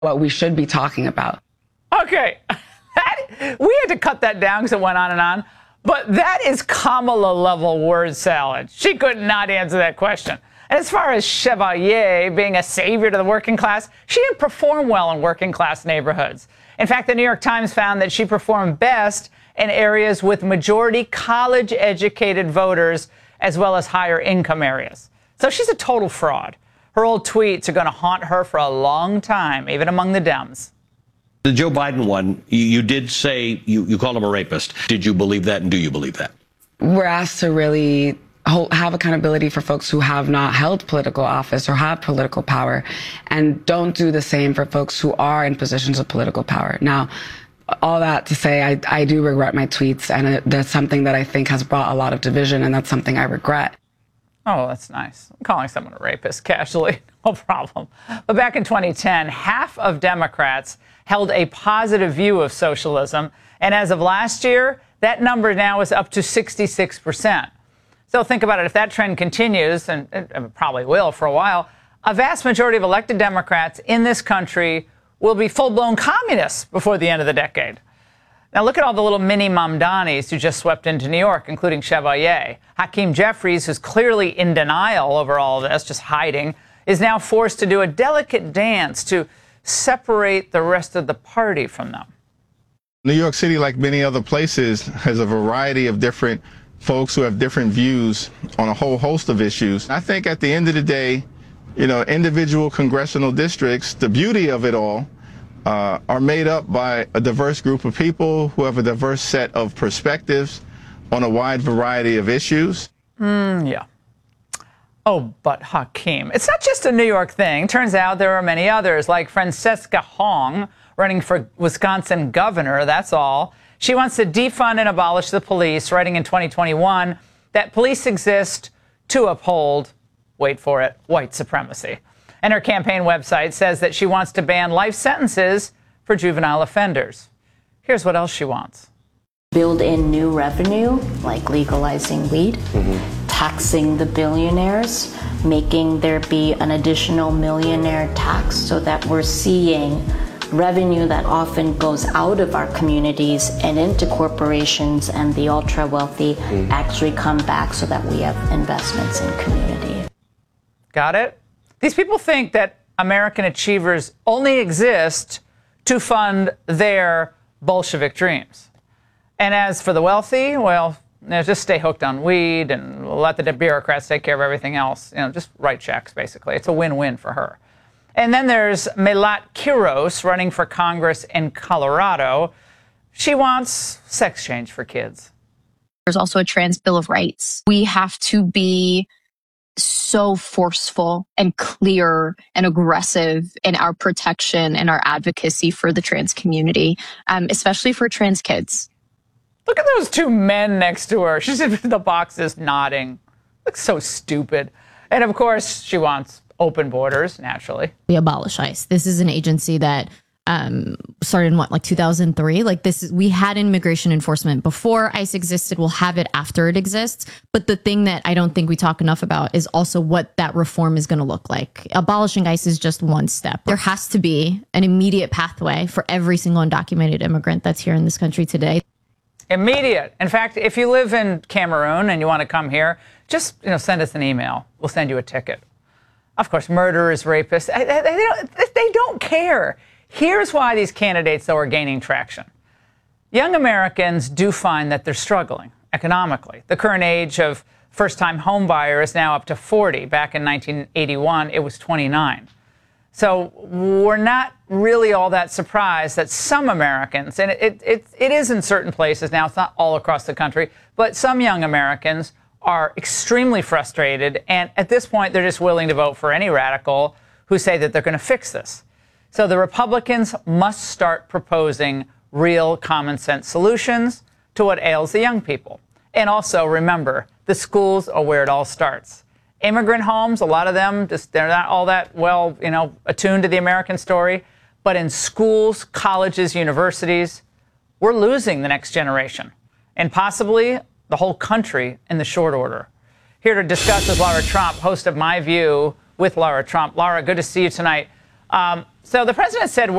what we should be talking about. Okay. We had to cut that down because it went on and on. But that is Kamala-level word salad. She could not answer that question. And as far as Chevalier being a savior to the working class, she didn't perform well in working class neighborhoods. In fact, the New York Times found that she performed best in areas with majority college-educated voters as well as higher income areas. So she's a total fraud. Her old tweets are going to haunt her for a long time, even among the Dems. The Joe Biden one, you did say you called him a rapist. Did you believe that, and do you believe that? We're asked to really have accountability for folks who have not held political office or have political power, and don't do the same for folks who are in positions of political power. Now, all that to say, I do regret my tweets, and that's something that I think has brought a lot of division, and that's something I regret. Oh, that's nice. I'm calling someone a rapist casually, no problem. But back in 2010, half of Democrats held a positive view of socialism, and as of last year, that number now is up to 66%. So think about it. If that trend continues, and it probably will for a while, a vast majority of elected Democrats in this country will be full-blown communists before the end of the decade. Now look at all the little mini Mamdanis who just swept into New York, including Chevalier. Hakeem Jeffries, who's clearly in denial over all of this, just hiding, is now forced to do a delicate dance to separate the rest of the party from them. New York City, like many other places, has a variety of different folks who have different views on a whole host of issues. I think at the end of the day, you know, individual congressional districts, the beauty of it all, are made up by a diverse group of people who have a diverse set of perspectives on a wide variety of issues. Yeah. Oh, but Hakeem, it's not just a New York thing. Turns out there are many others, like Francesca Hong, running for Wisconsin governor, that's all. She wants to defund and abolish the police, writing in 2021 that police exist to uphold, wait for it, white supremacy. And her campaign website says that she wants to ban life sentences for juvenile offenders. Here's what else she wants. Build in new revenue, like legalizing weed, taxing the billionaires, making there be an additional millionaire tax so that we're seeing revenue that often goes out of our communities and into corporations and the ultra wealthy actually come back so that we have investments in community. Got it? These people think that American achievers only exist to fund their Bolshevik dreams. And as for the wealthy, well, just stay hooked on weed and let the bureaucrats take care of everything else. You know, just write checks, basically. It's a win-win for her. And then there's Melat Kiros running for Congress in Colorado. She wants sex change for kids. There's also a trans bill of rights. We have to be so forceful and clear and aggressive in our protection and our advocacy for the trans community, especially for trans kids. Look at those two men next to her. She's in the boxes nodding. Looks so stupid. And of course, she wants open borders, naturally. We abolish ICE. This is an agency that started in what, like 2003? Like this is, we had immigration enforcement before ICE existed. We'll have it after it exists. But the thing that I don't think we talk enough about is also what that reform is going to look like. Abolishing ICE is just one step. There has to be an immediate pathway for every single undocumented immigrant that's here in this country today. Immediate. In fact, if you live in Cameroon and you want to come here, just send us an email. We'll send you a ticket. Of course, murderers, rapists, they don't care. Here's why these candidates, though, are gaining traction. Young Americans do find that they're struggling economically. The current age of first-time home buyer is now up to 40. Back in 1981, it was 29. So we're not really all that surprised that some Americans, and it is in certain places now, it's not all across the country, but some young Americans are extremely frustrated, and at this point, they're just willing to vote for any radical who say that they're going to fix this. So the Republicans must start proposing real common sense solutions to what ails the young people. And also, remember, the schools are where it all starts. Immigrant homes, a lot of them, they're not all that well, attuned to the American story. But in schools, colleges, universities, we're losing the next generation, and possibly the whole country in the short order. Here to discuss is Lara Trump, host of My View with Lara Trump. Lara, good to see you tonight. So the president said